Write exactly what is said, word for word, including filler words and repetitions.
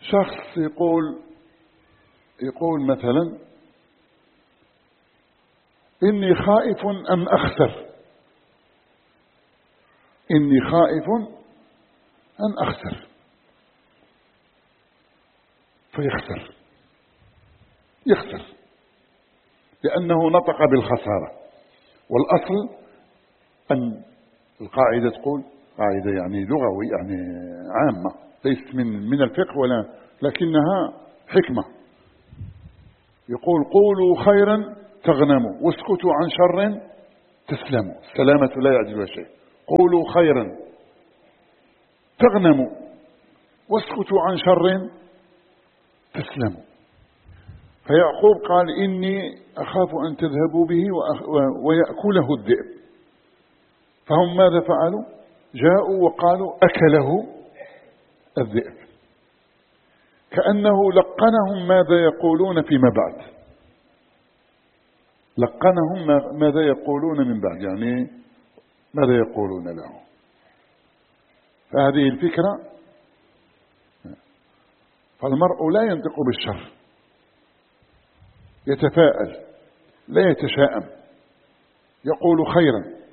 شخص يقول يقول مثلا إني خائف أن أخسر، إني خائف أن أخسر، فيخسر يخسر لأنه نطق بالخسارة. والأصل أن القاعدة تقول، قاعدة يعني لغوي يعني عامة ليست من من الفقه ولا لكنها حكمة، يقول قولوا خيرا تغنموا واسكتوا عن شر تسلموا، السلامة لا يعجبها شيء. قولوا خيرا تغنموا واسكتوا عن شر تسلموا. فيعقوب قال إني أخاف أن تذهبوا به ويأكله الذئب، فهم ماذا فعلوا؟ جاءوا وقالوا أكله الذئب، كأنه لقنهم ماذا يقولون فيما بعد، لقنهم ماذا يقولون من بعد، يعني ماذا يقولون له. فهذه الفكرة. فالمرء لا ينطق بالشر، يتفاءل لا يتشائم، يقول خيرا